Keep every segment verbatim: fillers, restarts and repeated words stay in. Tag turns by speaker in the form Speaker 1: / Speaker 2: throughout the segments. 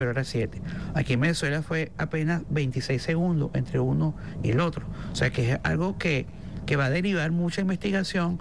Speaker 1: pero era siete. Aquí en Venezuela fue apenas veintiséis segundos entre uno y el otro. O sea que es algo que, que va a derivar mucha investigación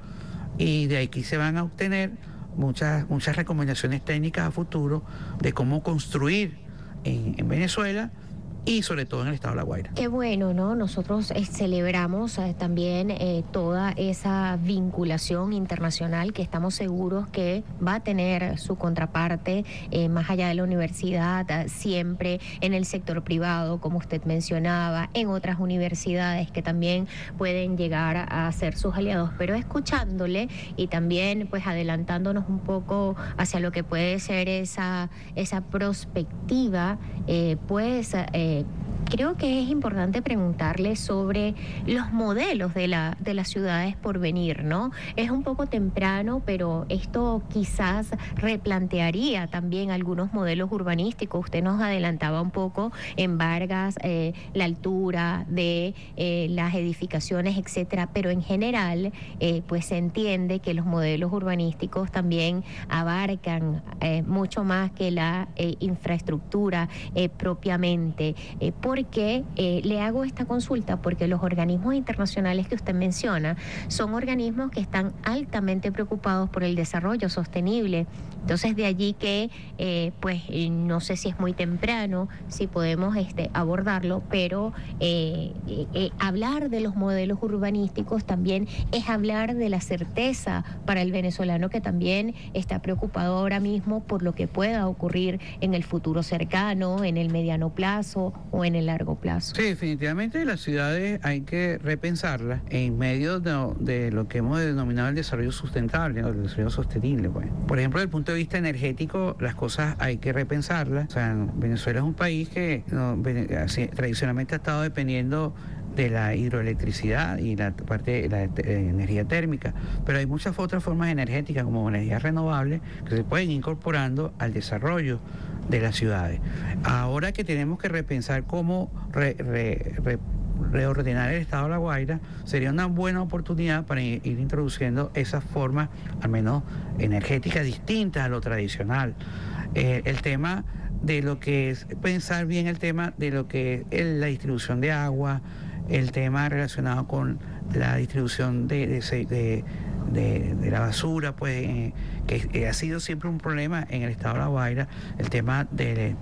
Speaker 1: y de aquí se van a obtener muchas, muchas recomendaciones técnicas a futuro de cómo construir en, en Venezuela y sobre todo en el estado de La Guaira.
Speaker 2: Qué bueno, ¿no? Nosotros eh, celebramos eh, también eh, toda esa vinculación internacional que estamos seguros que va a tener su contraparte eh, más allá de la universidad, eh, siempre en el sector privado, como usted mencionaba, en otras universidades que también pueden llegar a ser sus aliados. Pero escuchándole y también pues adelantándonos un poco hacia lo que puede ser esa, esa perspectiva, eh, pues... Eh, creo que es importante preguntarle sobre los modelos de, la, de las ciudades por venir, ¿no? Es un poco temprano, pero esto quizás replantearía también algunos modelos urbanísticos. Usted nos adelantaba un poco en Vargas, eh, la altura de eh, las edificaciones, etcétera, pero en general, eh, pues se entiende que los modelos urbanísticos también abarcan eh, mucho más que la eh, infraestructura eh, propiamente. Eh, ¿Por qué eh, le hago esta consulta? Porque los organismos internacionales que usted menciona son organismos que están altamente preocupados por el desarrollo sostenible. Entonces, de allí que, eh, pues, eh, no sé si es muy temprano, si podemos este, abordarlo, pero eh, eh, eh, hablar de los modelos urbanísticos también es hablar de la certeza para el venezolano que también está preocupado ahora mismo por lo que pueda ocurrir en el futuro cercano, en el mediano plazo o en el largo plazo.
Speaker 1: Sí, definitivamente las ciudades hay que repensarlas en medio de, de lo que hemos denominado el desarrollo sustentable, ¿no? El desarrollo sostenible. Pues. Por ejemplo, desde el punto de vista energético, las cosas hay que repensarlas. O sea, Venezuela es un país que no, así, tradicionalmente ha estado dependiendo de la hidroelectricidad y la parte de la eh, energía térmica, pero hay muchas otras formas energéticas como energías renovables que se pueden ir incorporando al desarrollo de las ciudades. Ahora que tenemos que repensar cómo re, re, re, reordenar el estado de La Guaira, sería una buena oportunidad para ir, ir introduciendo esas formas, al menos energéticas, distintas a lo tradicional. Eh, el tema de lo que es pensar bien el tema de lo que es la distribución de agua, el tema relacionado con la distribución de, de, de, de, de la basura, pues eh, que ha sido siempre un problema en el estado de La Guaira, el tema de,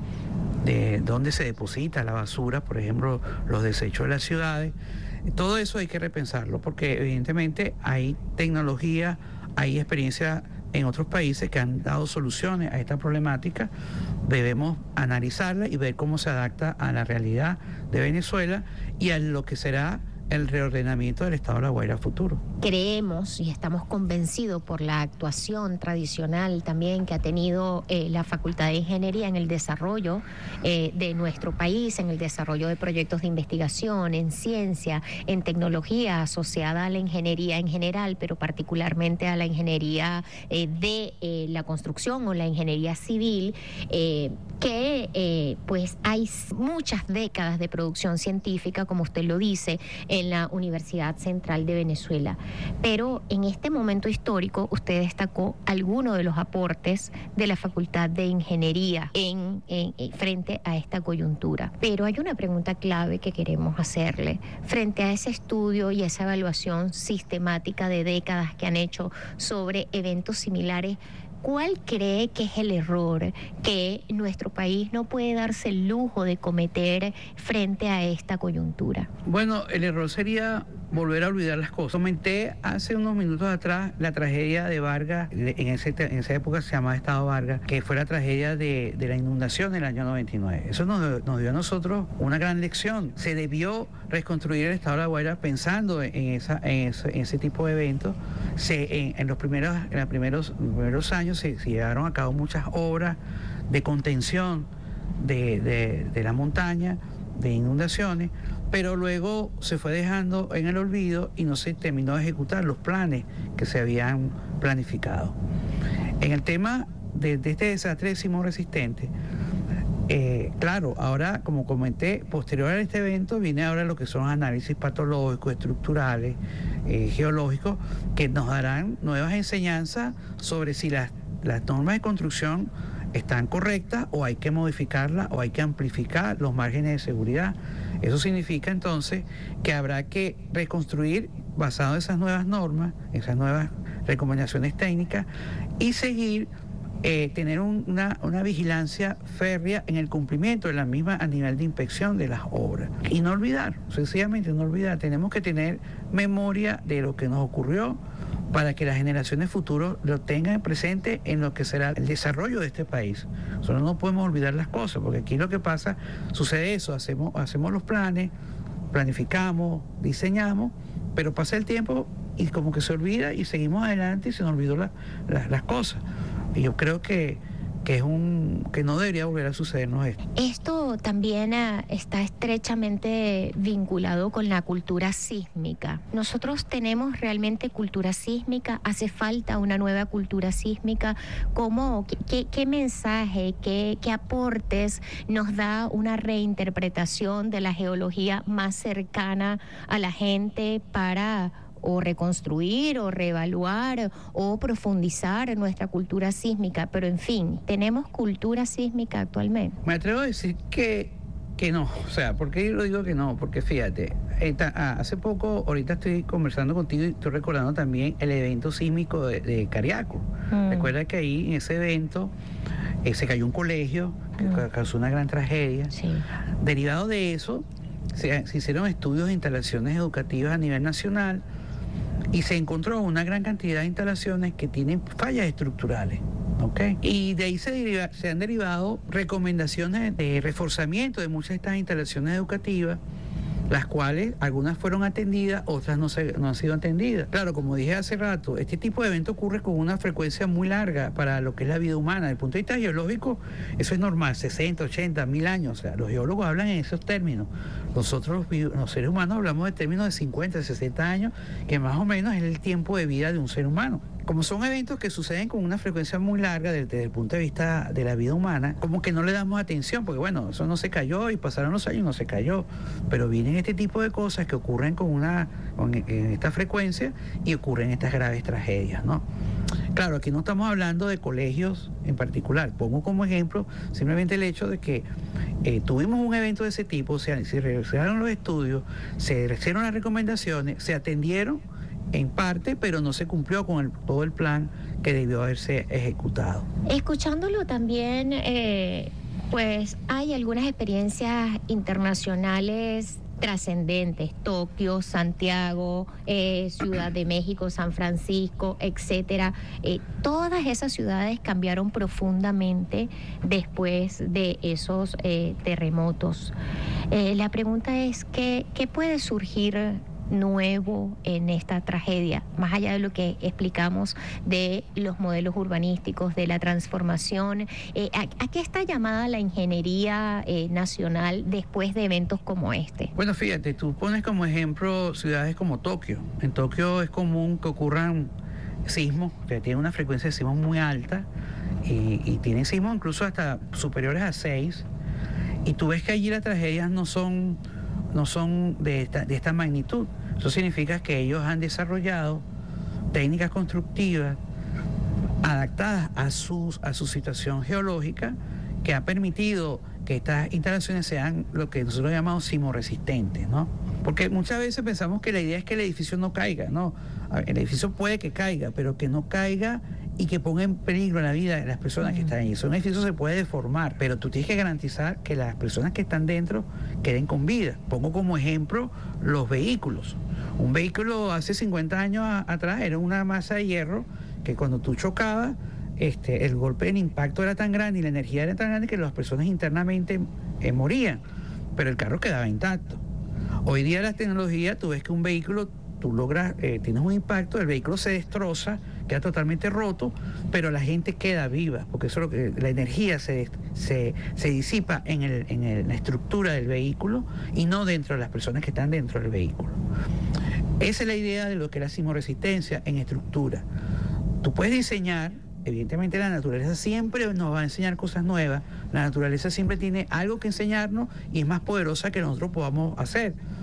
Speaker 1: de dónde se deposita la basura, por ejemplo, los desechos de las ciudades. Todo eso hay que repensarlo, porque evidentemente hay tecnología, hay experiencia en otros países que han dado soluciones a esta problemática. Debemos analizarla y ver cómo se adapta a la realidad de Venezuela y a lo que será el reordenamiento del estado de La Guaira futuro.
Speaker 2: Creemos y estamos convencidos por la actuación tradicional también que ha tenido eh, la Facultad de Ingeniería en el desarrollo eh, de nuestro país, en el desarrollo de proyectos de investigación, en ciencia, en tecnología asociada a la ingeniería en general, pero particularmente a la ingeniería eh, de eh, la construcción o la ingeniería civil, eh, que eh, pues hay muchas décadas de producción científica, como usted lo dice, en la Universidad Central de Venezuela. Pero en este momento histórico usted destacó algunos de los aportes de la Facultad de Ingeniería en, en, en frente a esta coyuntura. Pero hay una pregunta clave que queremos hacerle frente a ese estudio y esa evaluación sistemática de décadas que han hecho sobre eventos similares. ¿Cuál cree que es el error que nuestro país no puede darse el lujo de cometer frente a esta coyuntura?
Speaker 1: Bueno, el error sería volver a olvidar las cosas. Comenté hace unos minutos atrás la tragedia de Vargas, en, ese, en esa época se llamaba Estado Vargas, que fue la tragedia de, de la inundación del año noventa y nueve. Eso nos, nos dio a nosotros una gran lección. Se debió reconstruir el estado de La Guaira pensando en, esa, en, ese, en ese tipo de eventos. Se, en, en, los primeros, en los primeros, primeros años se, se llevaron a cabo muchas obras de contención de, de, de la montaña, de inundaciones, pero luego se fue dejando en el olvido y no se terminó de ejecutar los planes que se habían planificado. En el tema de, de este desastre de sismo resistente, eh, claro, ahora, como comenté, posterior a este evento viene ahora lo que son análisis patológicos, estructurales, eh, geológicos, que nos darán nuevas enseñanzas sobre si las, las normas de construcción están correctas o hay que modificarlas o hay que amplificar los márgenes de seguridad. Eso significa entonces que habrá que reconstruir basado en esas nuevas normas, esas nuevas recomendaciones técnicas y seguir, eh, tener un, una, una vigilancia férrea en el cumplimiento de la misma a nivel de inspección de las obras. Y no olvidar, sencillamente no olvidar, tenemos que tener memoria de lo que nos ocurrió, para que las generaciones futuras lo tengan presente en lo que será el desarrollo de este país. Solo no podemos olvidar las cosas, porque aquí lo que pasa, sucede eso, hacemos, hacemos los planes, planificamos, diseñamos, pero pasa el tiempo y como que se olvida y seguimos adelante y se nos olvidó la, la, las cosas. Y yo creo que que es un que no debería volver a sucedernos esto.
Speaker 2: Esto también uh, está estrechamente vinculado con la cultura sísmica. Nosotros tenemos realmente cultura sísmica, hace falta una nueva cultura sísmica. ¿Cómo, qué, qué mensaje, qué, qué aportes nos da una reinterpretación de la geología más cercana a la gente para o reconstruir o reevaluar o profundizar en nuestra cultura sísmica? Pero en fin, ¿tenemos cultura sísmica actualmente?
Speaker 1: Me atrevo a decir que, que no, o sea, ¿por qué lo digo que no? Porque fíjate, esta, ah, hace poco, ahorita estoy conversando contigo y estoy recordando también el evento sísmico de, de Cariaco. Mm. Recuerda que ahí en ese evento eh, se cayó un colegio que mm. causó una gran tragedia. Sí. Derivado de eso, se, se hicieron estudios de instalaciones educativas a nivel nacional y se encontró una gran cantidad de instalaciones que tienen fallas estructurales, ¿ok? Y de ahí se, deriva, se han derivado recomendaciones de reforzamiento de muchas de estas instalaciones educativas, las cuales algunas fueron atendidas, otras no, se, no han sido atendidas. Claro, como dije hace rato, este tipo de evento ocurre con una frecuencia muy larga para lo que es la vida humana. Desde el punto de vista geológico, eso es normal, sesenta, ochenta, mil años. O sea, los geólogos hablan en esos términos. Nosotros, los, los seres humanos, hablamos de términos de cincuenta, sesenta años, que más o menos es el tiempo de vida de un ser humano. Como son eventos que suceden con una frecuencia muy larga desde, desde el punto de vista de la vida humana, como que no le damos atención, porque bueno, eso no se cayó y pasaron los años y no se cayó, pero vienen este tipo de cosas que ocurren con una con en esta frecuencia y ocurren estas graves tragedias, ¿no? Claro, aquí no estamos hablando de colegios en particular. Pongo como ejemplo simplemente el hecho de que eh, tuvimos un evento de ese tipo, o sea, se realizaron los estudios, se hicieron las recomendaciones, se atendieron en parte, pero no se cumplió con el, todo el plan que debió haberse ejecutado.
Speaker 2: Escuchándolo también, eh, pues hay algunas experiencias internacionales trascendentes: Tokio, Santiago, eh, Ciudad de México, San Francisco, etcétera. Eh, todas esas ciudades cambiaron profundamente después de esos eh, terremotos. Eh, la pregunta es, ¿qué, qué puede surgir nuevo en esta tragedia, más allá de lo que explicamos de los modelos urbanísticos, de la transformación? Eh, ¿a, ¿A qué está llamada la ingeniería eh, nacional después de eventos como este?
Speaker 1: Bueno, fíjate, tú pones como ejemplo ciudades como Tokio. En Tokio es común que ocurran sismos, que tienen una frecuencia de sismos muy alta y, y tienen sismos incluso hasta superiores a seis, y tú ves que allí las tragedias no son no son de esta, de esta magnitud. Eso significa que ellos han desarrollado técnicas constructivas adaptadas a su, a su situación geológica, que ha permitido que estas instalaciones sean lo que nosotros llamamos sismoresistentes, ¿no? Porque muchas veces pensamos que la idea es que el edificio no caiga, ¿no? El edificio puede que caiga, pero que no caiga y que ponga en peligro la vida de las personas que están ahí. Un edificio se puede deformar, pero tú tienes que garantizar que las personas que están dentro queden con vida. Pongo como ejemplo los vehículos. Un vehículo hace cincuenta años a, atrás era una masa de hierro que cuando tú chocabas, este, el golpe del impacto era tan grande y la energía era tan grande que las personas internamente eh, morían, pero el carro quedaba intacto. Hoy día la tecnología, tú ves que un vehículo, tú logras, eh, tienes un impacto, el vehículo se destroza, queda totalmente roto, pero la gente queda viva, porque eso es lo que, la energía se, se, se disipa en, el, en el, la estructura del vehículo y no dentro de las personas que están dentro del vehículo. Esa es la idea de lo que es la sismoresistencia en estructura. Tú puedes diseñar, evidentemente la naturaleza siempre nos va a enseñar cosas nuevas, la naturaleza siempre tiene algo que enseñarnos y es más poderosa que nosotros podamos hacer.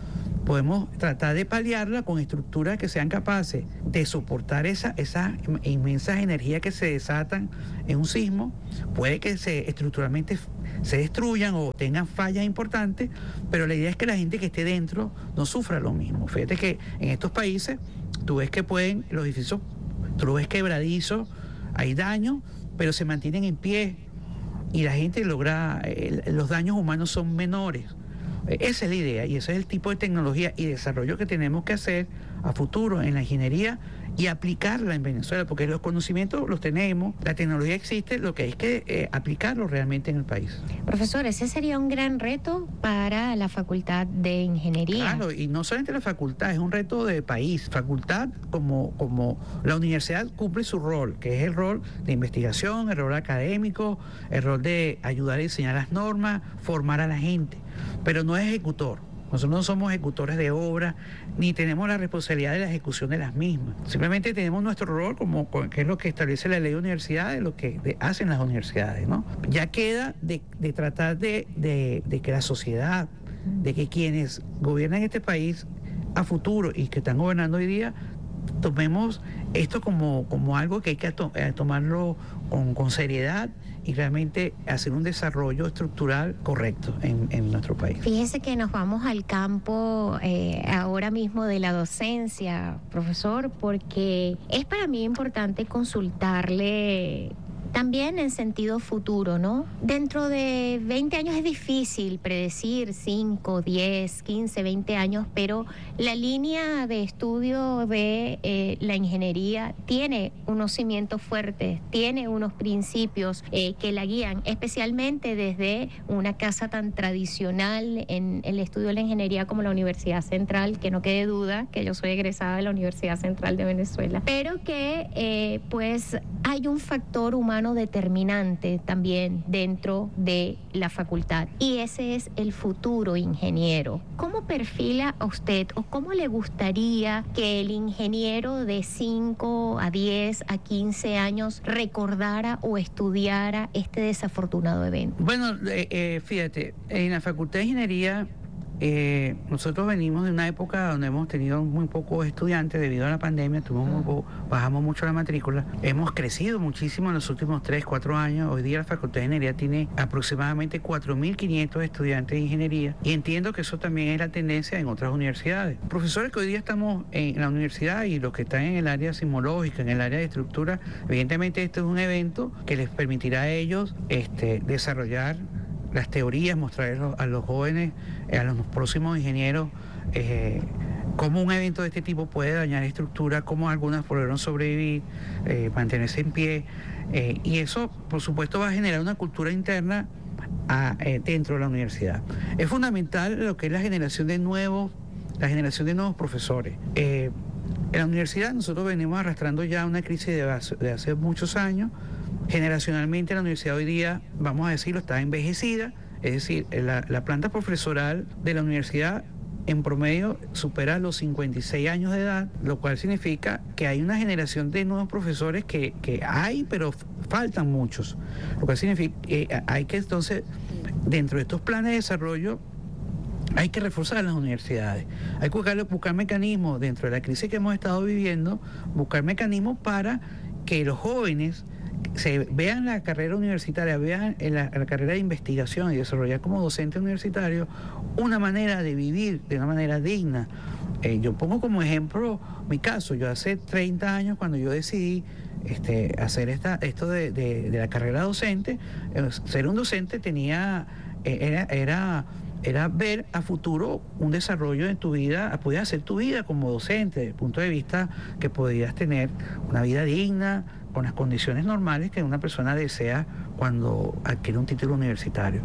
Speaker 1: podemos tratar de paliarla con estructuras que sean capaces de soportar esa, esas inmensas energías que se desatan en un sismo. Puede que se estructuralmente se destruyan o tengan fallas importantes, pero la idea es que la gente que esté dentro no sufra lo mismo. Fíjate que en estos países tú ves que pueden, los edificios, tú lo ves quebradizos, hay daños, pero se mantienen en pie y la gente logra, eh, los daños humanos son menores. Esa es la idea y ese es el tipo de tecnología y desarrollo que tenemos que hacer a futuro en la ingeniería y aplicarla en Venezuela, porque los conocimientos los tenemos, la tecnología existe, lo que hay es que eh, aplicarlo realmente en el país.
Speaker 2: Profesor, ese sería un gran reto para la Facultad de Ingeniería.
Speaker 1: Claro, y no solamente la facultad, es un reto de país. Facultad, como, como la universidad cumple su rol, que es el rol de investigación, el rol académico, el rol de ayudar a diseñar las normas, formar a la gente, pero no es ejecutor. Nosotros no somos ejecutores de obras, ni tenemos la responsabilidad de la ejecución de las mismas. Simplemente tenemos nuestro rol, como que es lo que establece la ley de universidades, lo que de, hacen las universidades, ¿no? Ya queda de, de tratar de, de, de que la sociedad, de que quienes gobiernan este país a futuro y que están gobernando hoy día, tomemos esto como, como algo que hay que to, eh, tomarlo con, con seriedad y realmente hacer un desarrollo estructural correcto en, en nuestro país.
Speaker 2: Fíjese que nos vamos al campo eh, ahora mismo de la docencia, profesor, porque es para mí importante consultarle también en sentido futuro, ¿no? Dentro de veinte años es difícil predecir cinco, diez, quince, veinte años, pero la línea de estudio de eh, la ingeniería tiene unos cimientos fuertes, tiene unos principios eh, que la guían, especialmente desde una casa tan tradicional en el estudio de la ingeniería como la Universidad Central, que no quede duda que yo soy egresada de la Universidad Central de Venezuela, pero que eh, pues hay un factor humano determinante también dentro de la facultad y ese es el futuro ingeniero. ¿Cómo perfila a usted o cómo le gustaría que el ingeniero de cinco a diez a quince años recordara o estudiara este desafortunado evento?
Speaker 1: Bueno, eh, eh, fíjate, en la Facultad de Ingeniería Eh, nosotros venimos de una época donde hemos tenido muy pocos estudiantes debido a la pandemia, tuvimos muy poco, bajamos mucho la matrícula, hemos crecido muchísimo en los últimos tres, cuatro años. Hoy día la Facultad de Ingeniería tiene aproximadamente cuatro mil quinientos estudiantes de ingeniería y entiendo que eso también es la tendencia en otras universidades. Profesores que hoy día estamos en la universidad y los que están en el área sismológica, en el área de estructura, evidentemente este es un evento que les permitirá a ellos este, desarrollar las teorías, mostrarles a los jóvenes, a los próximos ingenieros, eh, cómo un evento de este tipo puede dañar estructuras, cómo algunas pudieron sobrevivir, eh, mantenerse en pie, eh, y eso, por supuesto, va a generar una cultura interna a, eh, dentro de la universidad. Es fundamental lo que es la generación de nuevos, la generación de nuevos profesores. Eh, en la universidad nosotros venimos arrastrando ya una crisis de, base, de hace muchos años. Generacionalmente la universidad hoy día, vamos a decirlo, está envejecida, es decir, la, la planta profesoral de la universidad en promedio supera los cincuenta y seis años de edad, lo cual significa que hay una generación de nuevos profesores que, que hay, pero faltan muchos, lo cual significa que eh, hay que entonces, dentro de estos planes de desarrollo, hay que reforzar las universidades, hay que buscar, buscar mecanismos dentro de la crisis que hemos estado viviendo, buscar mecanismos para que los jóvenes se vean la carrera universitaria, vean la, la carrera de investigación y desarrollar como docente universitario una manera de vivir de una manera digna. Eh, yo pongo como ejemplo mi caso. Yo hace treinta años, cuando yo decidí este, hacer esta, esto de, de, de la carrera docente, eh, ser un docente tenía, eh, era, era, era ver a futuro un desarrollo en tu vida, podías hacer tu vida como docente, desde el punto de vista que podías tener una vida digna, con las condiciones normales que una persona desea cuando adquiere un título universitario.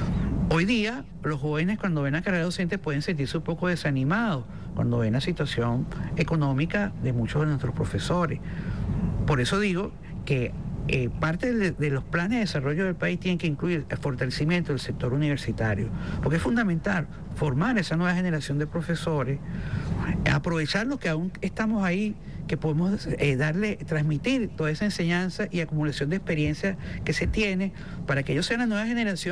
Speaker 1: Hoy día, los jóvenes cuando ven la carrera docente pueden sentirse un poco desanimados cuando ven la situación económica de muchos de nuestros profesores. Por eso digo que eh, parte de, de los planes de desarrollo del país tienen que incluir el fortalecimiento del sector universitario, porque es fundamental formar esa nueva generación de profesores, aprovechar lo que aún estamos ahí, que podemos eh, darle, transmitir toda esa enseñanza y acumulación de experiencia que se tiene para que ellos sean la nueva generación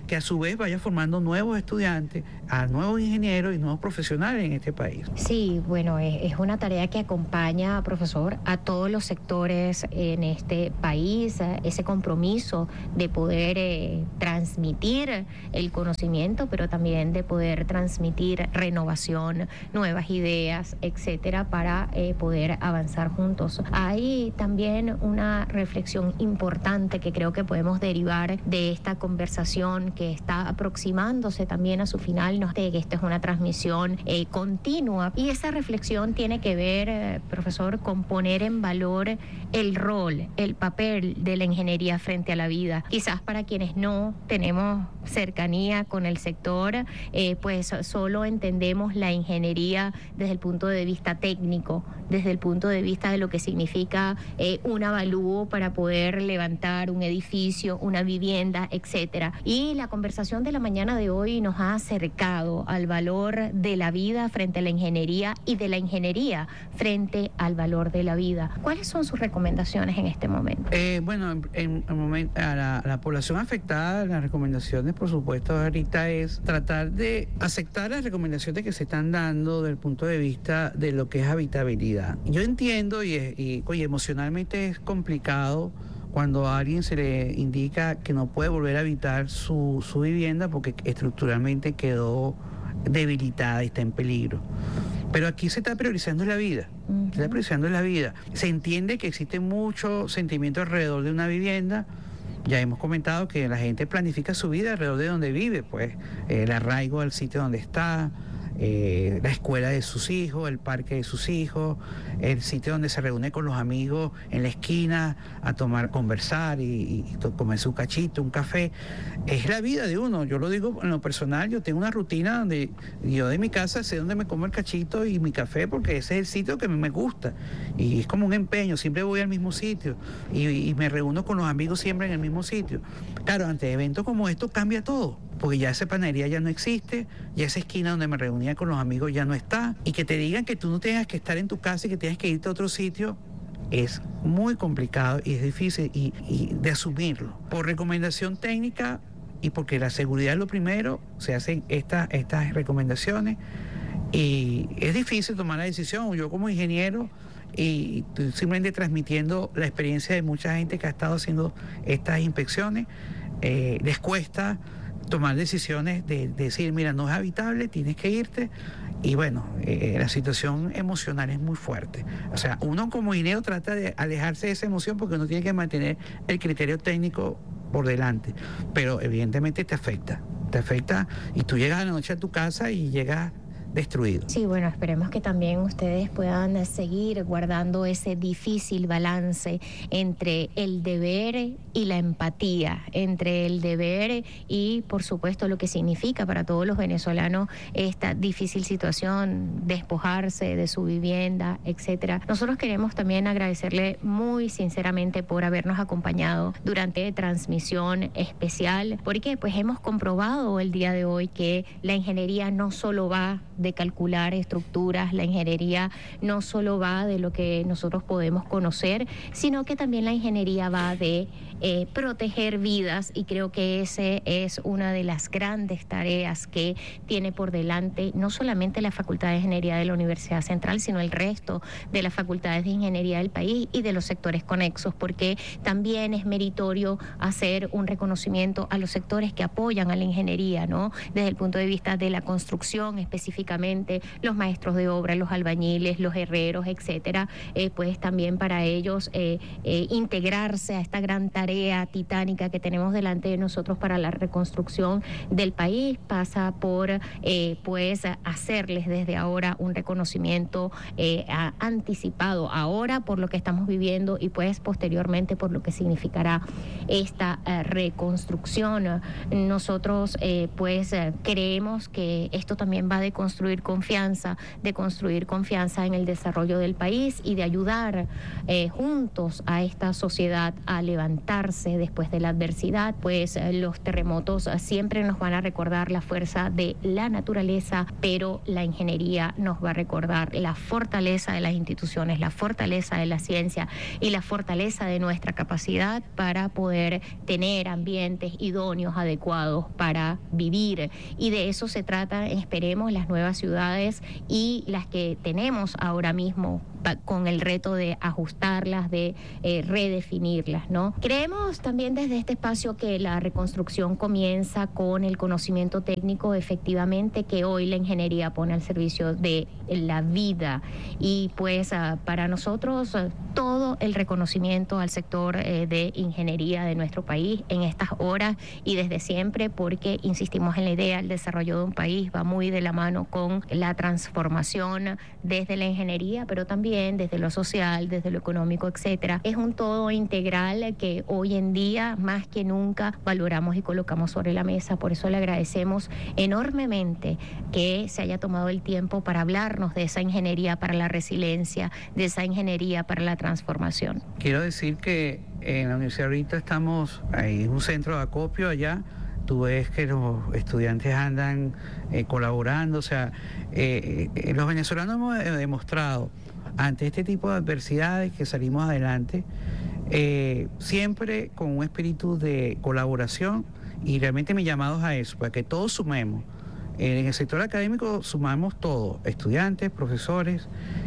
Speaker 1: que a su vez vaya formando nuevos estudiantes, a nuevos ingenieros y nuevos profesionales en este país.
Speaker 2: Sí, bueno, es, es una tarea que acompaña, profesor, a todos los sectores en este país, ese compromiso de poder eh, transmitir el conocimiento, pero también de poder transmitir renovación, nuevas ideas, etcétera, para eh, poder avanzar juntos. Hay también una reflexión importante que creo que podemos derivar de esta conversación que está aproximándose también a su final, no de que esta es una transmisión eh, continua, y esa reflexión tiene que ver, eh, profesor, con poner en valor el rol, el papel de la ingeniería frente a la vida. Quizás para quienes no tenemos cercanía con el sector, eh, pues solo entendemos la ingeniería desde el punto de vista técnico, desde el punto de vista de lo que significa eh, un avalúo para poder levantar un edificio, una vivienda, etcétera. Y la conversación de la mañana de hoy nos ha acercado al valor de la vida frente a la ingeniería y de la ingeniería frente al valor de la vida. ¿Cuáles son sus recomendaciones en este momento?
Speaker 1: Eh, bueno, en, en el momento a la, a la población afectada, las recomendaciones, por supuesto, ahorita es tratar de aceptar las recomendaciones que se están dando desde el punto de vista de lo que es habitabilidad. Yo entiendo y, y oye, emocionalmente es complicado cuando a alguien se le indica que no puede volver a habitar su, su vivienda porque estructuralmente quedó debilitada y está en peligro. Pero aquí se está priorizando la vida, uh-huh. se está priorizando la vida. Se entiende que existe mucho sentimiento alrededor de una vivienda. Ya hemos comentado que la gente planifica su vida alrededor de donde vive, pues el arraigo al sitio donde está, eh, la escuela de sus hijos, el parque de sus hijos, el sitio donde se reúne con los amigos en la esquina a tomar, conversar y, y comer su cachito, un café. Es la vida de uno. Yo lo digo en lo personal, yo tengo una rutina donde yo de mi casa sé dónde me como el cachito y mi café porque ese es el sitio que a mí me gusta. Y es como un empeño, siempre voy al mismo sitio y, y me reúno con los amigos siempre en el mismo sitio. Claro, ante eventos como estos cambia todo, porque ya esa panadería ya no existe, ya esa esquina donde me reunía con los amigos ya no está, y que te digan que tú no tengas que estar en tu casa y que tienes que irte a otro sitio es muy complicado y es difícil y, y de asumirlo. Por recomendación técnica y porque la seguridad es lo primero, se hacen esta, estas recomendaciones y es difícil tomar la decisión. Yo como ingeniero y simplemente transmitiendo la experiencia de mucha gente que ha estado haciendo estas inspecciones, eh, les cuesta tomar decisiones de, de decir, mira, no es habitable, tienes que irte. Y bueno, eh, la situación emocional es muy fuerte. O sea, uno como ingeniero trata de alejarse de esa emoción porque uno tiene que mantener el criterio técnico por delante. Pero evidentemente te afecta, te afecta y tú llegas a la noche a tu casa y llegas destruido.
Speaker 2: Sí, bueno, esperemos que también ustedes puedan seguir guardando ese difícil balance entre el deber y la empatía, entre el deber y, por supuesto, lo que significa para todos los venezolanos esta difícil situación, despojarse de su vivienda, etcétera. Nosotros queremos también agradecerle muy sinceramente por habernos acompañado durante transmisión especial, porque pues hemos comprobado el día de hoy que la ingeniería no solo va de calcular estructuras, la ingeniería no solo va de lo que nosotros podemos conocer, sino que también la ingeniería va de eh, proteger vidas, y creo que esa es una de las grandes tareas que tiene por delante no solamente la Facultad de Ingeniería de la Universidad Central, sino el resto de las facultades de ingeniería del país y de los sectores conexos, porque también es meritorio hacer un reconocimiento a los sectores que apoyan a la ingeniería, ¿no? Desde el punto de vista de la construcción específicamente, los maestros de obra, los albañiles, los herreros, etcétera, eh, pues también para ellos eh, eh, integrarse a esta gran tarea titánica que tenemos delante de nosotros para la reconstrucción del país pasa por eh, pues hacerles desde ahora un reconocimiento eh, a, anticipado ahora por lo que estamos viviendo y pues posteriormente por lo que significará esta eh, reconstrucción. Nosotros eh, pues eh, creemos que esto también va de construcción construir confianza, de construir confianza en el desarrollo del país y de ayudar eh, juntos a esta sociedad a levantarse después de la adversidad. Pues eh, los terremotos eh, siempre nos van a recordar la fuerza de la naturaleza, pero la ingeniería nos va a recordar la fortaleza de las instituciones, la fortaleza de la ciencia y la fortaleza de nuestra capacidad para poder tener ambientes idóneos, adecuados para vivir. Y de eso se trata, esperemos, las nuevas ciudades y las que tenemos ahora mismo, con el reto de ajustarlas, de eh, redefinirlas, ¿no? Creemos también desde este espacio que la reconstrucción comienza con el conocimiento técnico, efectivamente, que hoy la ingeniería pone al servicio de la vida. Y pues uh, para nosotros uh, todo el reconocimiento al sector eh, de ingeniería de nuestro país en estas horas y desde siempre, porque insistimos en la idea, el desarrollo de un país va muy de la mano con la transformación desde la ingeniería, pero también desde lo social, desde lo económico, etcétera. Es un todo integral que hoy en día más que nunca valoramos y colocamos sobre la mesa. Por eso le agradecemos enormemente que se haya tomado el tiempo para hablarnos de esa ingeniería para la resiliencia, de esa ingeniería para la transformación.
Speaker 1: Quiero decir que en la universidad ahorita estamos, hay un centro de acopio allá. Tú ves que los estudiantes andan eh, colaborando, o sea, eh, eh, los venezolanos hemos demostrado ante este tipo de adversidades que salimos adelante, eh, siempre con un espíritu de colaboración, y realmente mi llamado es a eso, para que todos sumemos. En el sector académico sumamos todos, estudiantes, profesores,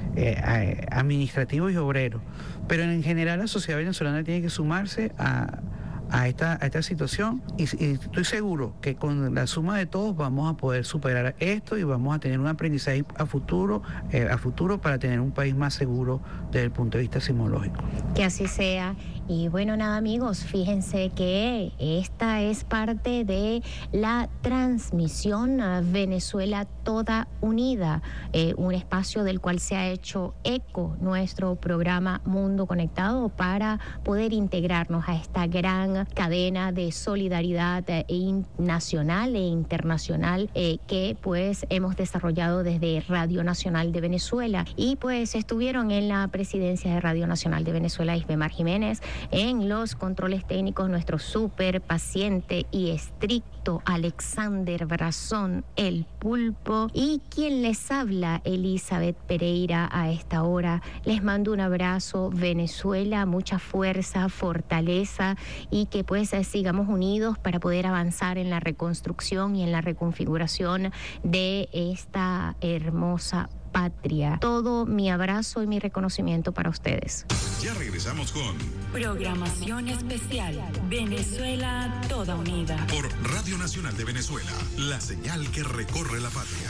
Speaker 1: eh, administrativos y obreros, pero en general la sociedad venezolana tiene que sumarse a... A esta, a esta situación y, y estoy seguro que con la suma de todos vamos a poder superar esto y vamos a tener un aprendizaje a futuro, eh, a futuro para tener un país más seguro desde el punto de vista sismológico.
Speaker 2: Que así sea. Y bueno, nada amigos, fíjense que esta es parte de la transmisión a Venezuela Toda Unida, eh, un espacio del cual se ha hecho eco nuestro programa Mundo Conectado para poder integrarnos a esta gran cadena de solidaridad eh, nacional e internacional eh, que pues hemos desarrollado desde Radio Nacional de Venezuela. Y pues estuvieron en la presidencia de Radio Nacional de Venezuela Isbemar Jiménez, en los controles técnicos nuestro súper paciente y estricto Alexander Brazón, el pulpo, y quien les habla, Elizabeth Pereira, a esta hora. Les mando un abrazo, Venezuela, mucha fuerza, fortaleza, y que pues sigamos unidos para poder avanzar en la reconstrucción y en la reconfiguración de esta hermosa patria. Todo mi abrazo y mi reconocimiento para ustedes.
Speaker 3: Ya regresamos con
Speaker 4: Programación Especial Venezuela Toda Unida
Speaker 3: por Radio Nacional de Venezuela, la señal que recorre la patria.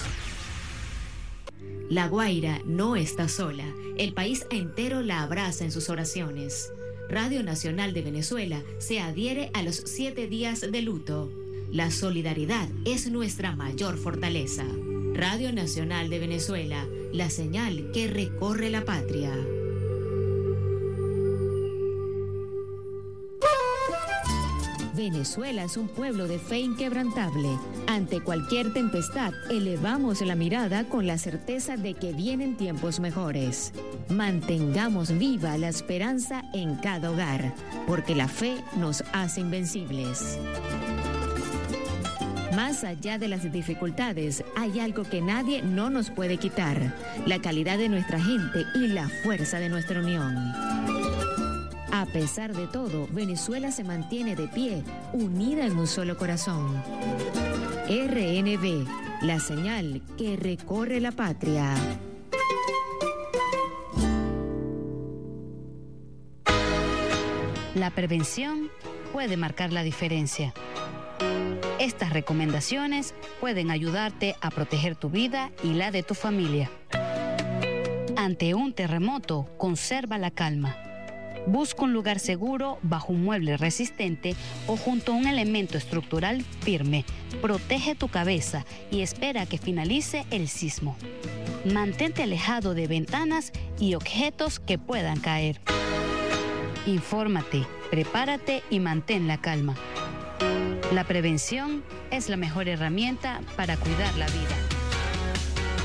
Speaker 5: La Guaira no está sola. El país entero la abraza en sus oraciones. Radio Nacional de Venezuela se adhiere a los siete días de luto. La solidaridad es nuestra mayor fortaleza. Radio Nacional de Venezuela, la señal que recorre la patria. Venezuela es un pueblo de fe inquebrantable. Ante cualquier tempestad, elevamos la mirada con la certeza de que vienen tiempos mejores. Mantengamos viva la esperanza en cada hogar, porque la fe nos hace invencibles. Más allá de las dificultades, hay algo que nadie no nos puede quitar: la calidad de nuestra gente y la fuerza de nuestra unión. A pesar de todo, Venezuela se mantiene de pie, unida en un solo corazón. R N V, la señal que recorre la patria.
Speaker 6: La prevención puede marcar la diferencia. Estas recomendaciones pueden ayudarte a proteger tu vida y la de tu familia. Ante un terremoto, conserva la calma. Busca un lugar seguro bajo un mueble resistente o junto a un elemento estructural firme. Protege tu cabeza y espera a que finalice el sismo. Mantente alejado de ventanas y objetos que puedan caer. Infórmate, prepárate y mantén la calma. La prevención es la mejor herramienta para cuidar la vida.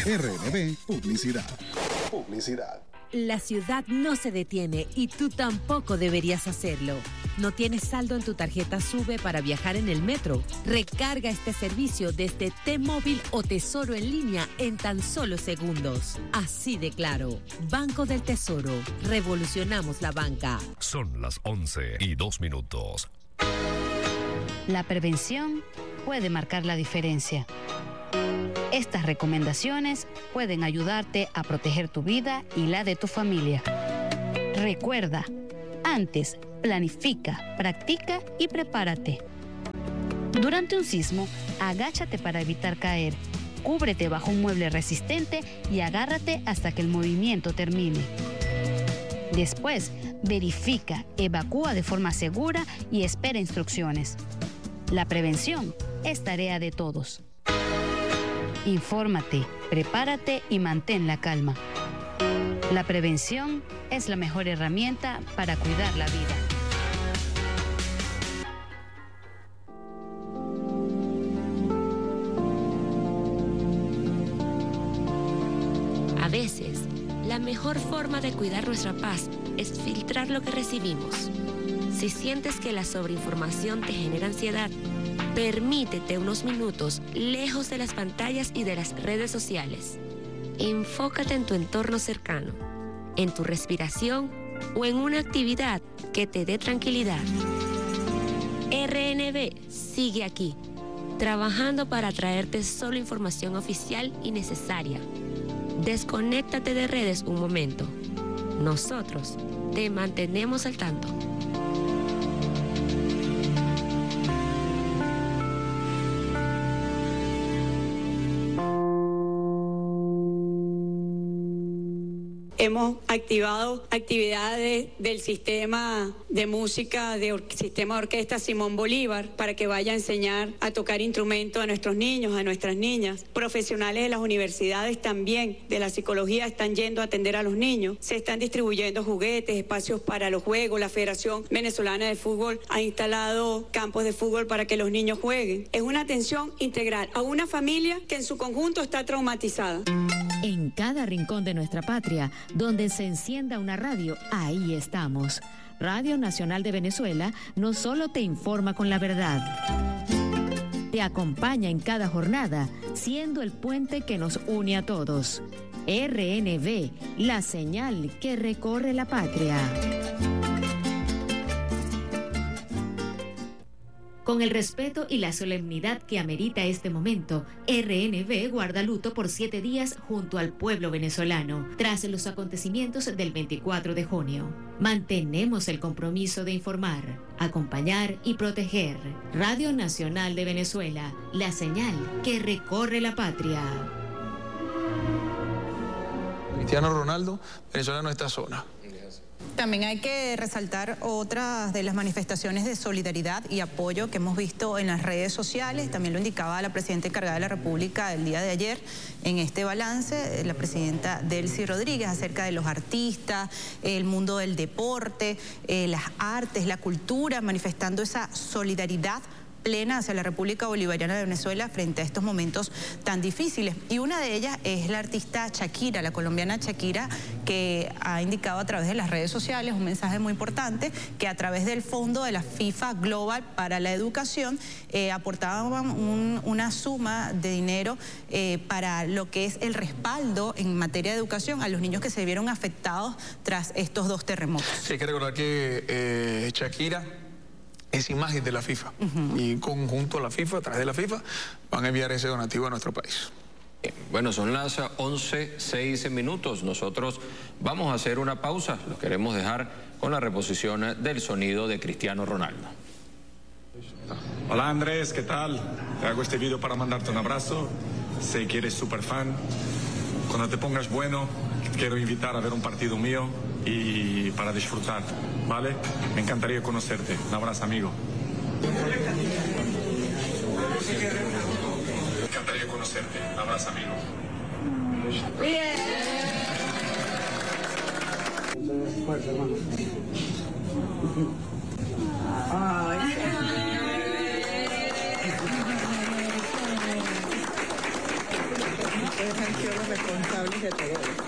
Speaker 3: R N B Publicidad. Publicidad.
Speaker 7: La ciudad no se detiene y tú tampoco deberías hacerlo. ¿No tienes saldo en tu tarjeta SUBE para viajar en el metro? Recarga este servicio desde T-Móvil o Tesoro en línea en tan solo segundos. Así de claro. Banco del Tesoro. Revolucionamos la banca.
Speaker 8: Son las once y dos minutos.
Speaker 6: La prevención puede marcar la diferencia. Estas recomendaciones pueden ayudarte a proteger tu vida y la de tu familia. Recuerda, antes, planifica, practica y prepárate. Durante un sismo, agáchate para evitar caer, cúbrete bajo un mueble resistente y agárrate hasta que el movimiento termine. Después, verifica, evacúa de forma segura y espera instrucciones. La prevención es tarea de todos. Infórmate, prepárate y mantén la calma. La prevención es la mejor herramienta para cuidar la vida.
Speaker 9: A veces, la mejor forma de cuidar nuestra paz es filtrar lo que recibimos. Si sientes que la sobreinformación te genera ansiedad, permítete unos minutos lejos de las pantallas y de las redes sociales. Enfócate en tu entorno cercano, en tu respiración o en una actividad que te dé tranquilidad. R N B sigue aquí, trabajando para traerte solo información oficial y necesaria. Desconéctate de redes un momento. Nosotros te mantenemos al tanto.
Speaker 10: Hemos activado actividades del sistema de música, del sistema de orquesta Simón Bolívar, para que vaya a enseñar a tocar instrumentos a nuestros niños, a nuestras niñas. Profesionales de las universidades también, de la psicología, están yendo a atender a los niños. Se están distribuyendo juguetes, espacios para los juegos. La Federación Venezolana de Fútbol ha instalado campos de fútbol para que los niños jueguen. Es una atención integral a una familia que en su conjunto está traumatizada.
Speaker 5: En cada rincón de nuestra patria, donde se encienda una radio, ahí estamos. Radio Nacional de Venezuela no solo te informa con la verdad, te acompaña en cada jornada, siendo el puente que nos une a todos. R N V, la señal que recorre la patria. Con el respeto y la solemnidad que amerita este momento, R N V guarda luto por siete días junto al pueblo venezolano, tras los acontecimientos del veinticuatro de junio. Mantenemos el compromiso de informar, acompañar y proteger. Radio Nacional de Venezuela, la señal que recorre la patria.
Speaker 11: Cristiano Ronaldo, Venezuela no está sola.
Speaker 12: También hay que resaltar otras de las manifestaciones de solidaridad y apoyo que hemos visto en las redes sociales. También lo indicaba la presidenta encargada de la República el día de ayer en este balance, la presidenta Delcy Rodríguez, acerca de los artistas, el mundo del deporte, eh, las artes, la cultura, manifestando esa solidaridad plena hacia la República Bolivariana de Venezuela frente a estos momentos tan difíciles. Y una de ellas es la artista Shakira, la colombiana Shakira, que ha indicado a través de las redes sociales un mensaje muy importante, que a través del fondo de la FIFA Global para la Educación eh, aportaban un, una suma de dinero eh, para lo que es el respaldo en materia de educación a los niños que se vieron afectados tras estos dos terremotos.
Speaker 11: Sí, hay que recordar que eh, Shakira es imagen de la FIFA, uh-huh. y conjunto a la FIFA, a través de la FIFA, van a enviar ese donativo a nuestro país.
Speaker 13: Bien, bueno, son las once, seis minutos. Nosotros vamos a hacer una pausa. Los queremos dejar con la reposición del sonido de Cristiano Ronaldo.
Speaker 14: Hola Andrés, ¿qué tal? Te hago este video para mandarte un abrazo. Sé que eres súper fan. Cuando te pongas bueno, quiero invitar a ver un partido mío y para disfrutar, ¿vale? Me encantaría conocerte. Un abrazo, amigo. Me encantaría conocerte. Un abrazo, amigo. Bien. Fuerza, hermano. Ay.
Speaker 15: sido los responsables de todo esto.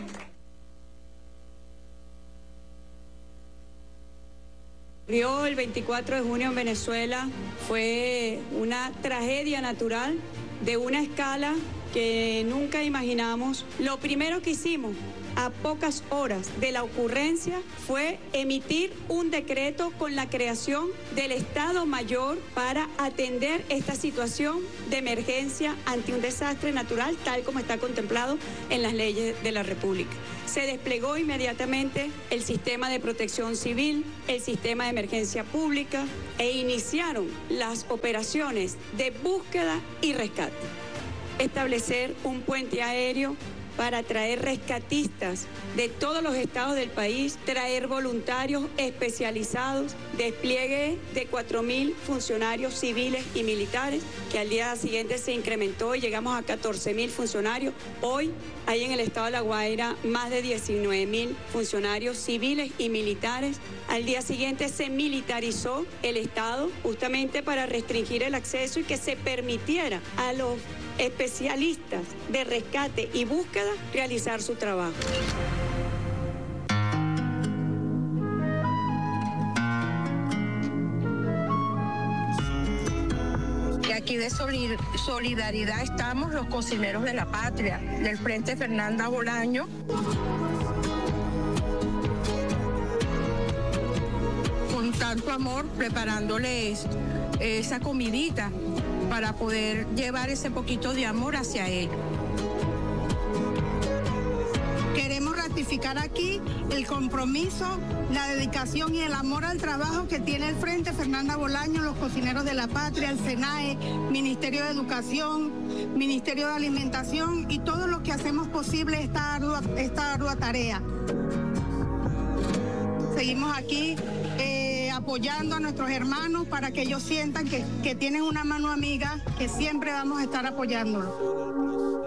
Speaker 10: Ocurrió el veinticuatro de junio en Venezuela, fue una tragedia natural de una escala que nunca imaginamos. Lo primero que hicimos a pocas horas de la ocurrencia fue emitir un decreto con la creación del Estado Mayor para atender esta situación de emergencia ante un desastre natural, tal como está contemplado en las leyes de la República. Se desplegó inmediatamente el sistema de protección civil, el sistema de emergencia pública e iniciaron las operaciones de búsqueda y rescate. Establecer un puente aéreo para traer rescatistas de todos los estados del país, traer voluntarios especializados, despliegue de cuatro mil funcionarios civiles y militares, que al día siguiente se incrementó y llegamos a catorce mil funcionarios. Hoy hay en el estado de La Guaira más de diecinueve mil funcionarios civiles y militares. Al día siguiente se militarizó el estado justamente para restringir el acceso y que se permitiera a los especialistas de rescate y búsqueda realizar su trabajo.
Speaker 16: Y aquí de solidaridad estamos los cocineros de la patria, del Frente Fernanda Bolaño. Con tanto amor, preparándoles esa comidita para poder llevar ese poquito de amor hacia ellos.
Speaker 17: Queremos ratificar aquí el compromiso, la dedicación y el amor al trabajo que tiene el Frente Fernanda Bolaño, los cocineros de la patria, el SENAE, Ministerio de Educación, Ministerio de Alimentación y todo lo que hacemos posible esta ardua, esta ardua tarea. Seguimos aquí eh, apoyando a nuestros hermanos para que ellos sientan que, que tienen una mano amiga, que siempre vamos a estar apoyándolos.